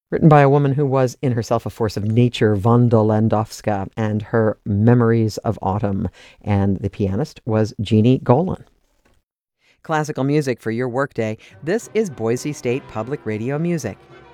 written by a woman who was in herself a force of nature, Wanda Landowska, and her Memories of Autumn. And the pianist was Jeannie Golan. Classical music for your workday. This is Boise State Public Radio Music.